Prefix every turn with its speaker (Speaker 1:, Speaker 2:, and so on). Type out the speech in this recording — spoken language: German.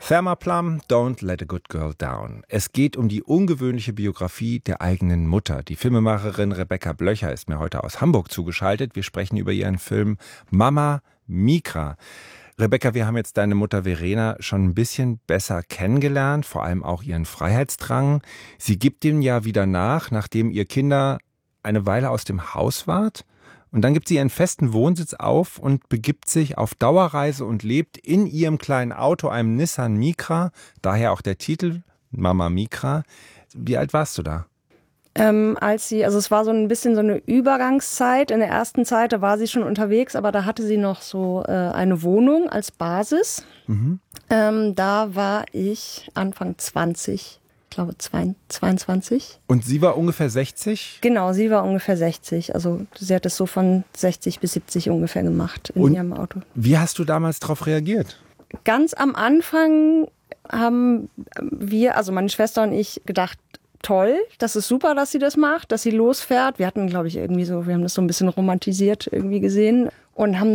Speaker 1: Thelma Plum, Don't Let a Good Girl Down. Es geht um die ungewöhnliche Biografie der eigenen Mutter. Die Filmemacherin Rebecca Blöcher ist mir heute aus Hamburg zugeschaltet. Wir sprechen über ihren Film Mama Micra. Rebecca, wir haben jetzt deine Mutter Verena schon ein bisschen besser kennengelernt, vor allem auch ihren Freiheitsdrang. Sie gibt ihm ja wieder nach, nachdem ihr Kinder eine Weile aus dem Haus wart. Und dann gibt sie ihren festen Wohnsitz auf und begibt sich auf Dauerreise und lebt in ihrem kleinen Auto, einem Nissan Micra, daher auch der Titel Mama Micra. Wie alt warst du da?
Speaker 2: Es war so ein bisschen so eine Übergangszeit. In der ersten Zeit, da war sie schon unterwegs, aber da hatte sie noch so eine Wohnung als Basis. Mhm. Da war ich Anfang 20, ich glaube 22.
Speaker 1: Und sie war ungefähr 60?
Speaker 2: Genau, sie war ungefähr 60. Also sie hat es so von 60 bis 70 ungefähr gemacht in ihrem Auto.
Speaker 1: Wie hast du damals darauf reagiert?
Speaker 2: Ganz am Anfang haben wir, also meine Schwester und ich, gedacht, toll, das ist super, dass sie das macht, dass sie losfährt. Wir hatten, glaube ich, wir haben das so ein bisschen romantisiert irgendwie gesehen und haben